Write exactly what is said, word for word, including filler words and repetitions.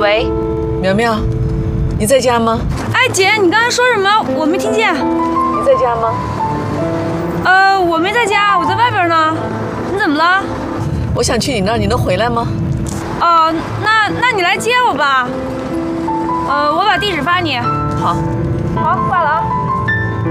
喂， 苗苗，你在家吗？ 哎，姐，你刚才说什么？我没听见。 你在家吗？ 呃，我没在家，我在外边呢。你怎么了？ 我想去你那儿，你能回来吗？ 哦，那那你来接我吧。呃，我把地址发你。 好。 好，挂了啊。